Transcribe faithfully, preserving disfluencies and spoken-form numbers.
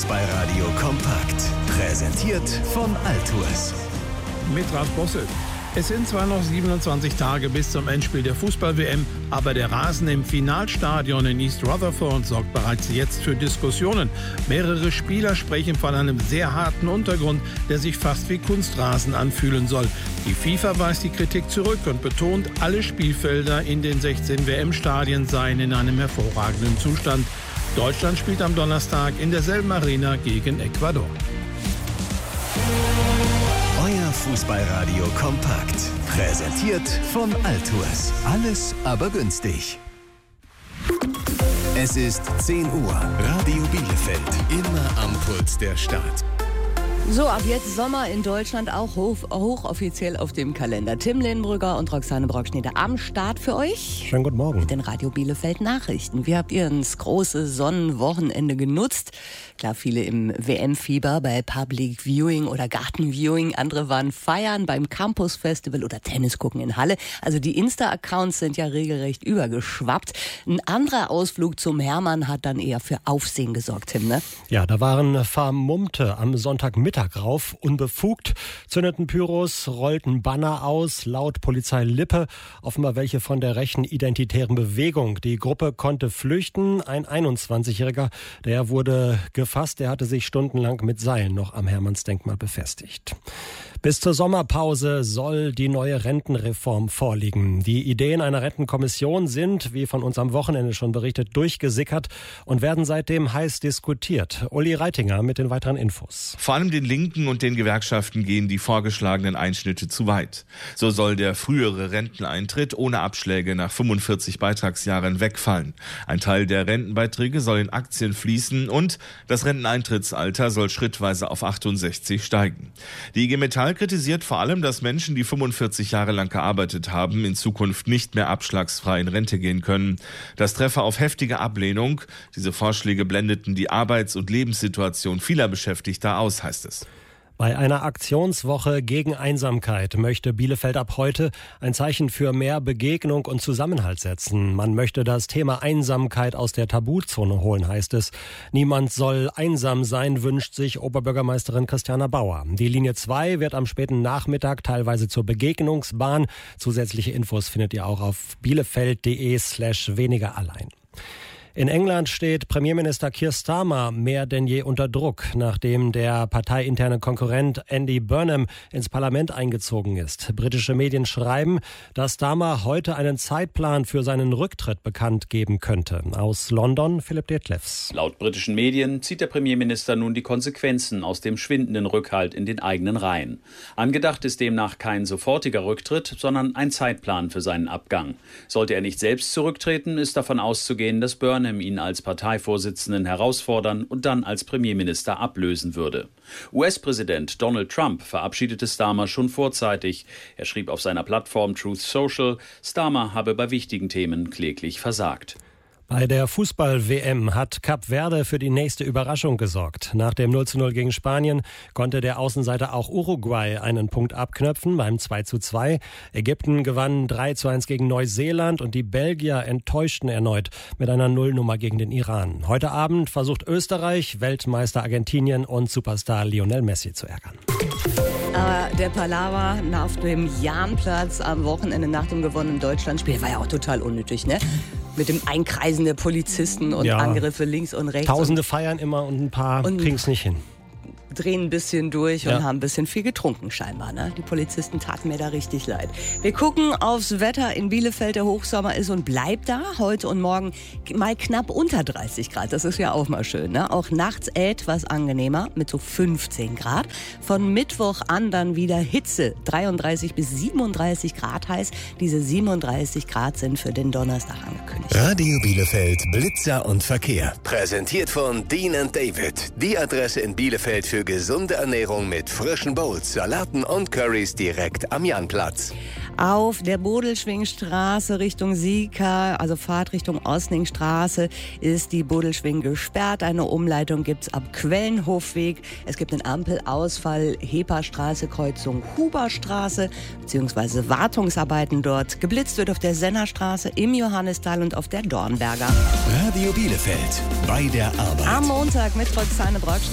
Fußballradio kompakt. Präsentiert von Altours. Mit Ralf Bosse. Es sind zwar noch siebenundzwanzig Tage bis zum Endspiel der Fußball-W M, aber der Rasen im Finalstadion in East Rutherford sorgt bereits jetzt für Diskussionen. Mehrere Spieler sprechen von einem sehr harten Untergrund, der sich fast wie Kunstrasen anfühlen soll. Die FIFA weist die Kritik zurück und betont, alle Spielfelder in den sechzehn W M-Stadien seien in einem hervorragenden Zustand. Deutschland spielt am Donnerstag in derselben Arena gegen Ecuador. Euer Fußballradio kompakt. Präsentiert von Altours. Alles aber günstig. Es ist zehn Uhr. Radio Bielefeld. Immer am Puls der Stadt. So, ab jetzt Sommer in Deutschland auch hoch, hochoffiziell auf dem Kalender. Tim Lenbrügger und Roxane Brockschneider am Start für euch. Schönen guten Morgen. Mit den Radio Bielefeld Nachrichten. Wie habt ihr das große Sonnenwochenende genutzt? Klar, viele im W M-Fieber bei Public Viewing oder Gartenviewing. Andere waren feiern beim Campus Festival oder Tennis gucken in Halle. Also die Insta-Accounts sind ja regelrecht übergeschwappt. Ein anderer Ausflug zum Hermann hat dann eher für Aufsehen gesorgt, Tim, ne? Ja, da waren Vermummte am Sonntagmittag rauf, unbefugt, zündeten Pyros, rollten Banner aus, laut Polizei Lippe, offenbar welche von der rechten identitären Bewegung. Die Gruppe konnte flüchten. Ein einundzwanzigjähriger, der wurde gefasst, der hatte sich stundenlang mit Seilen noch am Hermannsdenkmal befestigt. Bis zur Sommerpause soll die neue Rentenreform vorliegen. Die Ideen einer Rentenkommission sind, wie von uns am Wochenende schon berichtet, durchgesickert und werden seitdem heiß diskutiert. Uli Reitinger mit den weiteren Infos. Vor allem den Linken und den Gewerkschaften gehen die vorgeschlagenen Einschnitte zu weit. So soll der frühere Renteneintritt ohne Abschläge nach fünfundvierzig Beitragsjahren wegfallen. Ein Teil der Rentenbeiträge soll in Aktien fließen und das Renteneintrittsalter soll schrittweise auf achtundsechzig steigen. Die I G Metall kritisiert vor allem, dass Menschen, die fünfundvierzig Jahre lang gearbeitet haben, in Zukunft nicht mehr abschlagsfrei in Rente gehen können. Das treffe auf heftige Ablehnung. Diese Vorschläge blendeten die Arbeits- und Lebenssituation vieler Beschäftigter aus, heißt es. Bei einer Aktionswoche gegen Einsamkeit möchte Bielefeld ab heute ein Zeichen für mehr Begegnung und Zusammenhalt setzen. Man möchte das Thema Einsamkeit aus der Tabuzone holen, heißt es. Niemand soll einsam sein, wünscht sich Oberbürgermeisterin Christiana Bauer. Die Linie zwei wird am späten Nachmittag teilweise zur Begegnungsbahn. Zusätzliche Infos findet ihr auch auf bielefeld.de slash weniger allein. In England steht Premierminister Keir Starmer mehr denn je unter Druck, nachdem der parteiinterne Konkurrent Andy Burnham ins Parlament eingezogen ist. Britische Medien schreiben, dass Starmer heute einen Zeitplan für seinen Rücktritt bekannt geben könnte. Aus London Philipp Detlefs. Laut britischen Medien zieht der Premierminister nun die Konsequenzen aus dem schwindenden Rückhalt in den eigenen Reihen. Angedacht ist demnach kein sofortiger Rücktritt, sondern ein Zeitplan für seinen Abgang. Sollte er nicht selbst zurücktreten, ist davon auszugehen, dass Burnham ihn als Parteivorsitzenden herausfordern und dann als Premierminister ablösen würde. U S-Präsident Donald Trump verabschiedete Starmer schon vorzeitig. Er schrieb auf seiner Plattform Truth Social, Starmer habe bei wichtigen Themen kläglich versagt. Bei der Fußball-W M hat Kap Verde für die nächste Überraschung gesorgt. Nach dem null zu null gegen Spanien konnte der Außenseiter auch Uruguay einen Punkt abknöpfen beim zwei zu zwei. Ägypten gewann drei zu eins gegen Neuseeland und die Belgier enttäuschten erneut mit einer Nullnummer gegen den Iran. Heute Abend versucht Österreich, Weltmeister Argentinien und Superstar Lionel Messi zu ärgern. Aber der Palaver auf dem Jahnplatz am Wochenende nach dem gewonnenen Deutschlandspiel war ja auch total unnötig, ne? Mit dem Einkreisen der Polizisten und ja, Angriffe links und rechts. Tausende feiern immer und ein paar kriegen es nicht hin. Drehen ein bisschen durch und ja. haben ein bisschen viel getrunken scheinbar. Ne? Die Polizisten taten mir da richtig leid. Wir gucken aufs Wetter in Bielefeld. Der Hochsommer ist und bleibt da. Heute und morgen mal knapp unter dreißig Grad. Das ist ja auch mal schön. Ne? Auch nachts etwas angenehmer mit so fünfzehn Grad. Von Mittwoch an dann wieder Hitze. dreiunddreißig bis siebenunddreißig Grad heiß. Diese siebenunddreißig Grad sind für den Donnerstag angekündigt. Radio Bielefeld, Blitzer und Verkehr. Präsentiert von Dean and David. Die Adresse in Bielefeld für gesunde Ernährung mit frischen Bowls, Salaten und Currys direkt am Jahnplatz. Auf der Bodelschwingstraße Richtung Sieker, also Fahrt Richtung Osningstraße, ist die Bodelschwing gesperrt. Eine Umleitung gibt's ab Quellenhofweg. Es gibt einen Ampelausfall, Heperstraße, Kreuzung Huberstraße, beziehungsweise Wartungsarbeiten dort. Geblitzt wird auf der Sennerstraße, im Johannisthal und auf der Dornberger. Radio Bielefeld, bei der Arbeit. Am Montag mit Roxane Brockschneider.